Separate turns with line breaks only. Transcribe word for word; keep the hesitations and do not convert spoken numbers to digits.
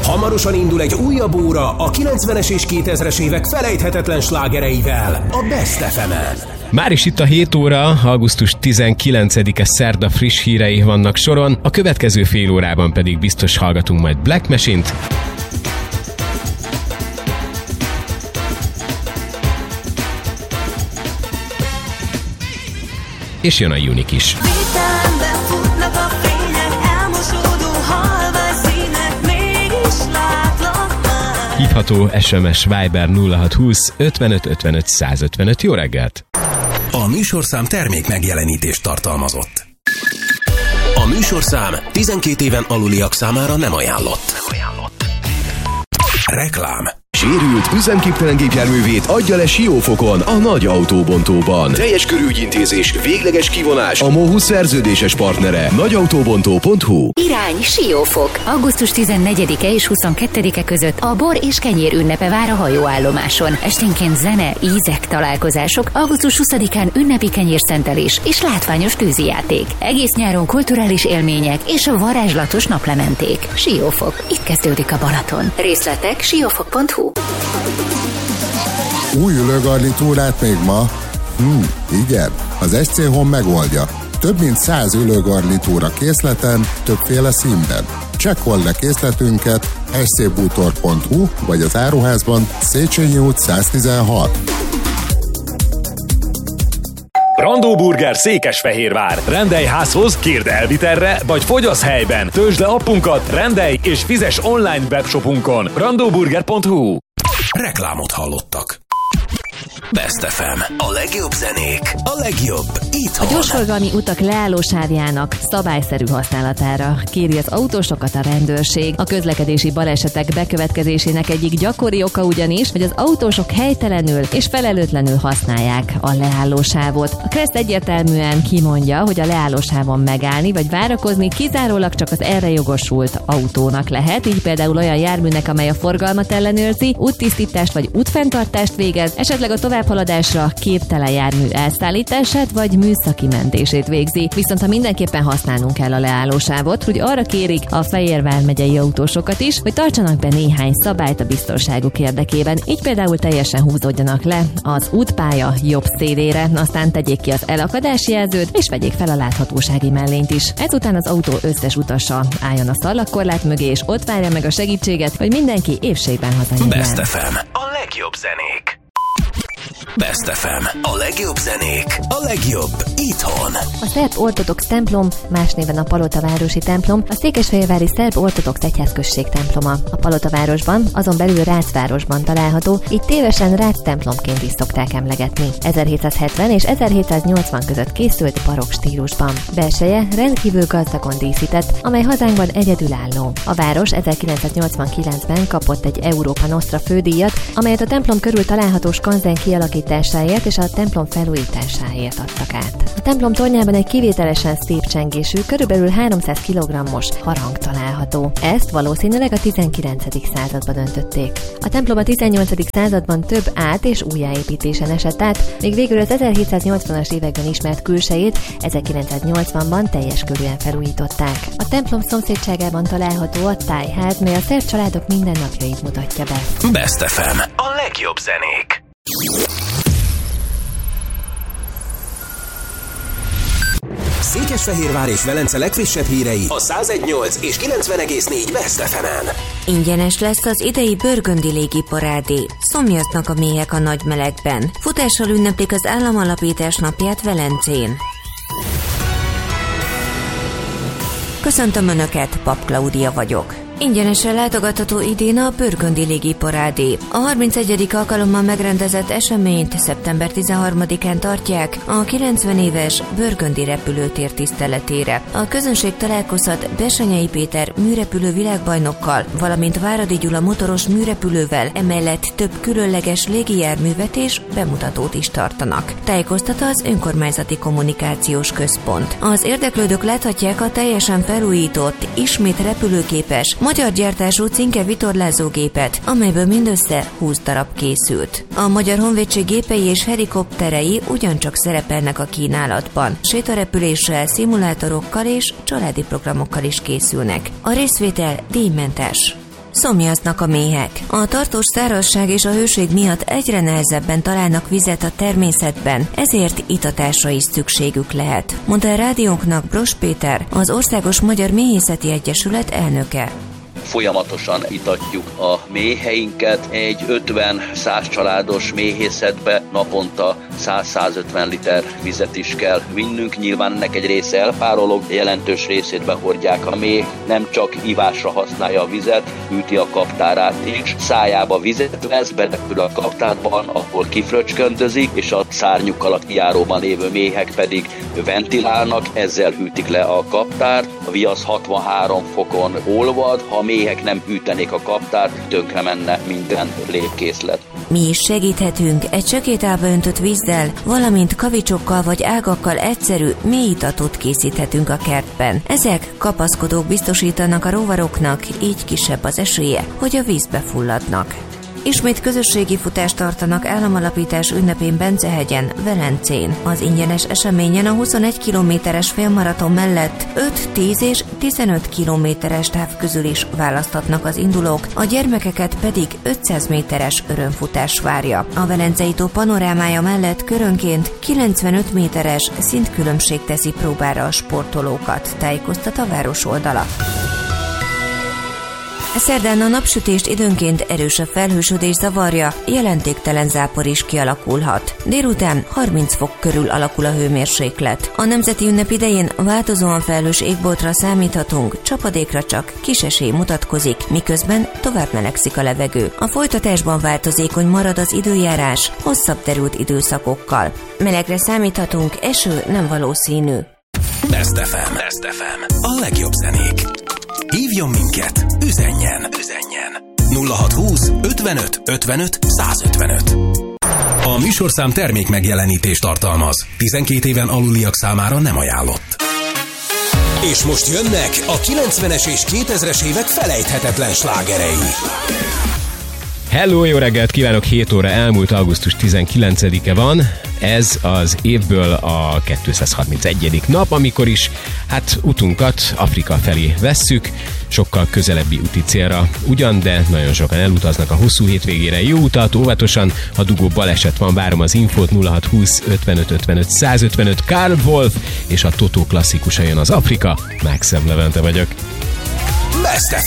Hamarosan indul egy újabb óra a kilencvenes és kétezres évek felejthetetlen slágereivel a Best ef emen.
Már is itt a hét óra, augusztus tizenkilencedike szerda friss hírei vannak soron, a következő fél órában pedig biztos hallgatunk majd Black Machine-t, és jön a Unique is. Hívható es em es Viber nulla hat húsz ötvenöt ötvenöt százötvenöt. Jó reggelt!
A műsorszám termék megjelenítést tartalmazott. A műsorszám tizenkét éven aluliak számára nem ajánlott. Nem ajánlott. Reklám.
Sérült, üzemképtelen gépjárművét adja le Siófokon, a nagy autóbontóban. Teljes körügyintézés, végleges kivonás, a MOHU szerződéses partnere. nagyautóbontó pont hu.
Irány Siófok. augusztus tizennegyedike és huszonkettedike között a bor és kenyér ünnepe vár a hajóállomáson. Esténként zene, ízek, találkozások, augusztus huszadikán ünnepi kenyérszentelés és látványos tűzijáték. Egész nyáron kulturális élmények és a varázslatos naplementék. Siófok. Itt kezdődik a Balaton. Részletek siófok pont hu.
Új ülőgarnitúrát még ma? Hm, igen, az es cé Home megoldja. Több mint száz ülőgarnitúra készleten, többféle színben. Csekkold le készletünket es cé bútor pont hu vagy az áruházban, Széchenyi út száztizenhat.
Brandó Burger Székesfehérvár. Rendelj házhoz, kérd elvitelre, vagy fogyasz helyben. Töltsd le appunkat, rendelj és fizes online webshopunkon. brandó burger pont hu.
Reklámot hallottak. Best ef em. A legjobb zenék, a legjobb itthon.
A gyorsforgalmi utak leállósávjának szabályszerű használatára kéri az autósokat a rendőrség. A közlekedési balesetek bekövetkezésének egyik gyakori oka ugyanis, hogy az autósok helytelenül és felelőtlenül használják a leállósávot. A Kressz egyértelműen kimondja, hogy a leállósávon megállni vagy várakozni kizárólag csak az erre jogosult autónak lehet, így például olyan járműnek, amely a forgalmat ellenőrzi, úttisztítást vagy útfenntartást végez, esetleg a továbbhaladásra képtelen jármű elszállítását vagy műszaki mentését végzi. Viszont ha mindenképpen használnunk kell a leállósávot, hogy arra kérik a Fejérvár megyei autósokat is, hogy tartsanak be néhány szabályt a biztonságuk érdekében. Így például teljesen húzódjanak le az útpálya jobb szélére, aztán tegyék ki az elakadási jelzőt, és vegyék fel a láthatósági mellényt is. Ezután az autó összes utasa álljon a szallagkorlát mögé, és ott várja meg a segítséget, hogy mindenki épségben hazajön.
Best ef em. A legjobb zenék. Best ef em. A legjobb zenék, a legjobb itthon.
A szerb ortodox templom, más néven a Palotavárosi templom, a székesfehérvári szerb ortodox egyházközség temploma. A Palotavárosban, azon belül Ráczvárosban található, így tévesen Rác templomként is szokták emlegetni. ezerhétszázhetven és ezerhétszáznyolcvan között készült barokk stílusban. Belseje rendkívül gazdagon díszített, amely hazánkban egyedülálló. A város ezerkilencszáznyolcvankilencben kapott egy Európa Nostra fődíjat, amelyet a templom körül található skanzen kialakításáért és a templom felújításáért adtak át. A templom tornyában egy kivételesen szép csengésű, körülbelül háromszáz kilogrammos harang található. Ezt valószínűleg a tizenkilencedik században döntötték. A templom a tizennyolcadik században több át- és újjáépítésen esett át, még végül az ezerhétszáznyolcvanas években ismert külsejét ezerkilencszáznyolcvanban teljes körűen felújították. A templom szomszédságában található a tájház, mely a szerb családok mindennapjait mutatja be.
Best ef em. A legjobb zenék. Székesfehérvár és Velence legfrissebb hírei a száz egy nyolc és kilencven egész négy Best ef emen.
Ingyenes lesz az idei Burgundy légiparádé. Szomjaznak a méhek a nagy melegben. Futással ünneplik az államalapítás napját Velencén. Köszöntöm Önöket, Pap Klaudia vagyok. Ingyenesen látogatható idén a Burgundy légiparádé. A harmincegyedik alkalommal megrendezett eseményt szeptember tizenharmadikán tartják a kilencven éves Burgundy repülőtér tiszteletére. A közönség találkozhat Bessenyei Péter műrepülő világbajnokkal, valamint Váradi Gyula motoros műrepülővel, emellett több különleges légijárművet és bemutatót is tartanak. Tájékoztat az önkormányzati kommunikációs központ. Az érdeklődők láthatják a teljesen felújított, ismét repülőképes, magyar gyártású Cinke vitorlázógépet, amelyből mindössze húsz darab készült. A Magyar Honvédség gépei és helikopterei ugyancsak szerepelnek a kínálatban. Sétarepüléssel, szimulátorokkal és családi programokkal is készülnek. A részvétel díjmentes. szomjaznak a méhek. A tartós szárazság és a hőség miatt egyre nehezebben találnak vizet a természetben, ezért itatásra is szükségük lehet, mondta a rádiónknak Bros Péter, az Országos Magyar Méhészeti Egyesület elnöke.
Folyamatosan itatjuk a méheinket. Egy ötven-száz családos méhészetbe naponta száz-százötven liter vizet is kell vinnünk. Nyilván ennek egy része elpárolog, jelentős részét behordják. A méh nem csak ivásra használja a vizet, üti a kaptárát is. Szájába vizet vesz, berepül a kaptárban, ahol kifröcsköndözik, és a szárnyukkal a kijáróban lévő méhek pedig ventilálnak, ezzel hűtik le a kaptárt. A viasz hatvanhárom fokon olvad, ha a méhek nem hűtenék a kaptárt, tönkre menne minden lépkészlet.
Mi is segíthetünk egy sökétába öntött vízzel, valamint kavicsokkal vagy ágakkal egyszerű mélyitatót készíthetünk a kertben. Ezek kapaszkodók biztosítanak a rovaroknak, így kisebb az esélye, hogy a vízbe fulladnak. Ismét közösségi futást tartanak államalapítás ünnepén Bencehegyen, Velencén. Az ingyenes eseményen a huszonegy kilométeres félmaraton mellett öt, tíz és tizenöt kilométeres táv közül is választhatnak az indulók, a gyermekeket pedig ötszáz méteres örömfutás várja. A Velencei tó panorámája mellett körönként kilencvenöt méteres szintkülönbség teszi próbára a sportolókat, tájékoztat a város oldala. Szerdán a napsütést időnként erősebb felhősödés zavarja, jelentéktelen zápor is kialakulhat. Délután harminc fok körül alakul a hőmérséklet. A nemzeti ünnep idején változóan felhős égboltra számíthatunk, csapadékra csak kis esély mutatkozik, miközben tovább melegszik a levegő. A folytatásban változékony marad az időjárás, hosszabb terült időszakokkal. Melegre számíthatunk, eső nem valószínű.
Best ef em. Best ef em. A legjobb zenék. Hívjon minket, üzenjen, üzenjen. nulla hatszázhúsz ötvenöt ötvenöt százötvenöt. A műsorszám termék megjelenítést tartalmaz. tizenkét éven aluliak számára nem ajánlott. És most jönnek a kilencvenes és kétezres évek felejthetetlen slágerei.
Hello, jó reggelt kívánok, hét óra elmúlt, augusztus tizenkilencedike van. Ez az évből a kétszázharmincegyedik nap, amikor is hát utunkat Afrika felé vesszük, sokkal közelebbi úti célra ugyan, de nagyon sokan elutaznak a hosszú hétvégére. Jó utat, óvatosan, ha dugó baleset van, várom az infót. Nulla hatszázhúsz ötvenöt ötvenöt százötvenöt. Karl Wolf és a Totó klasszikusa jön az Afrika. Máxem Levente vagyok.
Best ef